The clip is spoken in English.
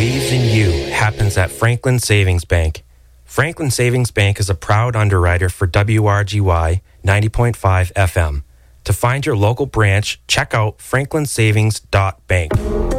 believes in you happens at Franklin Savings Bank. Franklin Savings Bank is a proud underwriter for WRGY 90.5 FM. To find your local branch, check out franklinsavings.bank.